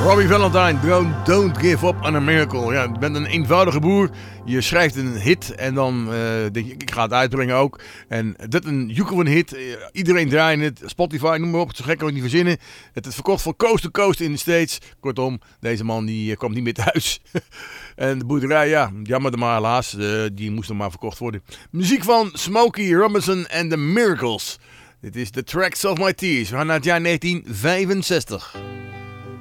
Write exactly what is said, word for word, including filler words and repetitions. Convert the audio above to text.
Robbie Valentine, don't, don't give up on a miracle. Ja, je bent een eenvoudige boer. Je schrijft een hit en dan uh, denk je, ik ga het uitbrengen ook. En dit een joekel een hit. Uh, iedereen draait het. Spotify, noem maar op. Zo gek kan ik niet verzinnen. Het is verkocht van coast to coast in de States. Kortom, deze man die uh, kwam niet meer thuis. En de boerderij, ja, jammer maar helaas. Uh, die moest nog maar verkocht worden. Muziek van Smokey Robinson en The Miracles. Dit is The Tracks of My Tears. We gaan naar het jaar negentien vijfenzestig.